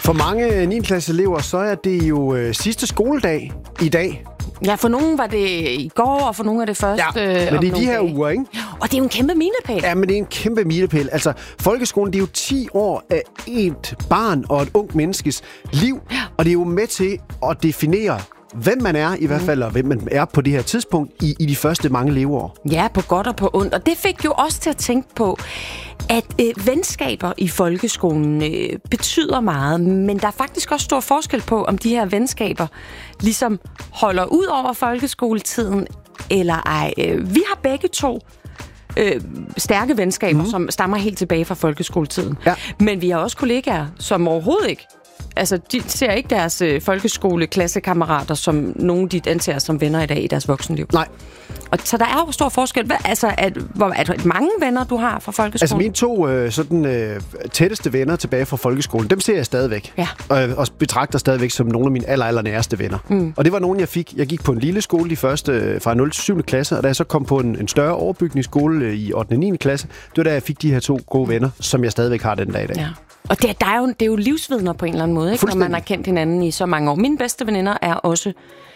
For mange 9. klasse elever, så er det jo sidste skoledag i dag. Ja, for nogen var det i går, og for nogle er det først men det er de her uger, ikke? Og det er jo en kæmpe milepæl. Ja, men det er en kæmpe milepæl. Altså, folkeskolen, det er jo 10 år af et barn og et ungt menneskes liv, og det er jo med til at definere, hvem man er i hvert fald, og hvem man er på det her tidspunkt i de første mange leveår. Ja, på godt og på ondt. Og det fik jo også til at tænke på, at venskaber i folkeskolen betyder meget, men der er faktisk også stor forskel på, om de her venskaber ligesom holder ud over folkeskoletiden, eller ej. Vi har begge to stærke venskaber, som stammer helt tilbage fra folkeskoletiden. Ja. Men vi har også kollegaer, som overhovedet ikke, altså de ser ikke deres folkeskolekassekammerater som nogen, de anser som venner i dag i deres voksenliv. Nej. Og så der er jo stor forskel. Altså, er det mange venner, du har fra folkeskolen? Altså mine to tætteste venner tilbage fra folkeskolen, dem ser jeg stadigvæk. Ja. Og betragter stadigvæk som nogle af mine aller næreste venner. Og det var nogen, jeg gik på en lille skole de første fra 0. til 7. klasse, og da jeg så kom på en større overbygningsskole i 8. og 9. klasse, det var da jeg fik de her 2 gode venner, som jeg stadigvæk har den dag i dag. Ja. Og det er jo livsvidner på en eller anden måde, ikke? Når man har kendt hinanden i så mange år. Mine bedste veninder er også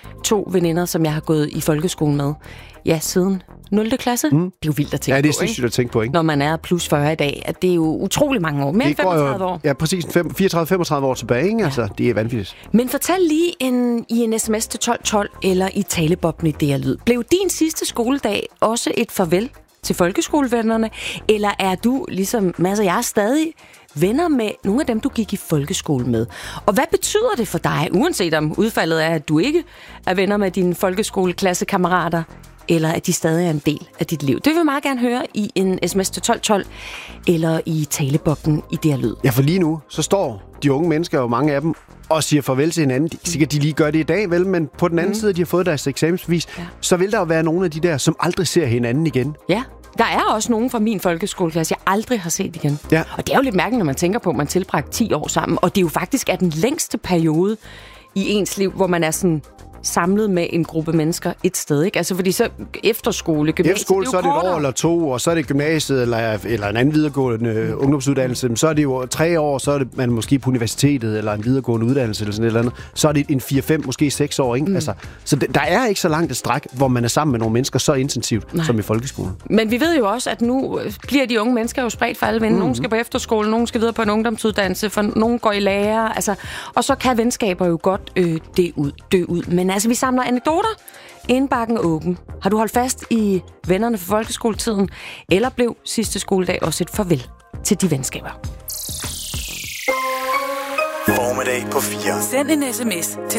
2 veninder, som jeg har gået i folkeskolen med. Ja, siden 0. klasse. Det er jo vildt at tænke på, det er sindssygt at tænke på, ikke? Når man er plus 40 i dag. At det er jo utrolig mange år. Mere end 35 år. Ja, præcis 34-35 år tilbage, ikke? Ja. Altså, det er vanvittigt. Men fortæl lige i en sms til 1212 eller i talebobben i DR-lyd. Blev din sidste skoledag også et farvel til folkeskolevennerne? Eller er du, ligesom Mads og jeg, stadig venner med nogle af dem, du gik i folkeskole med? Og hvad betyder det for dig, uanset om udfaldet er, at du ikke er venner med dine folkeskolekassekammerater, eller at de stadig er en del af dit liv? Det vil vi meget gerne høre i en sms til 1212, eller i talebobben i DR-lyd. Ja, for lige nu, så står de unge mennesker, jo mange af dem, og siger farvel til hinanden. Sikkert de lige gør det i dag, vel, men på den anden side, de har fået deres eksamensbevis, så vil der jo være nogle af de der, som aldrig ser hinanden igen. Ja. Der er også nogen fra min folkeskoleklasse, jeg aldrig har set igen. Ja. Og det er jo lidt mærkeligt, når man tænker på, at man tilbragte 10 år sammen. Og det er jo faktisk den længste periode i ens liv, hvor man er sådan samlet med en gruppe mennesker et sted, ikke? Altså, fordi så efterskole, gymnasiet, efterskole, så er det et år eller 2, og så er det gymnasiet eller en anden videregående ungdomsuddannelse. Så er det jo 3 år, så er det man måske på universitetet, eller en videregående uddannelse, eller sådan et eller andet. Så er det en 4-5, måske 6 år, ikke? Altså, så der er ikke så langt et stræk, hvor man er sammen med nogle mennesker så intensivt, som i folkeskolen. Men vi ved jo også, at nu bliver de unge mennesker jo spredt for alle vinde. Nogle skal på efterskole, nogle skal videre på en ungdomsuddannelse, for nogle går i lære, altså, og så kan venskaber jo godt dø ud. Men altså, vi samler anekdoter. Indbakken åben. Har du holdt fast i vennerne fra folkeskoletiden, eller blev sidste skoledag også et farvel til de venskaber? Formiddag på 4. Send en sms til